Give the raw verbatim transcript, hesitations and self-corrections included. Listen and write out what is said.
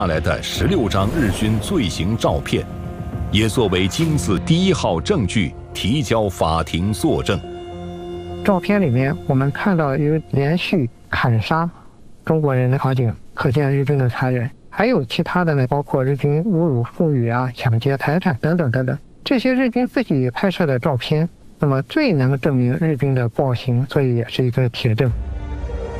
下来的十六张日军罪行照片，也作为金子第一号证据提交法庭作证。 照片里面我们看到有连续砍杀中国人的场景，可见日军的残忍。还有其他的呢，包括日军侮辱妇女啊、抢劫财产等等等等。这些日军自己拍摄的照片，那么最能证明日军的暴行，所以也是一个铁证。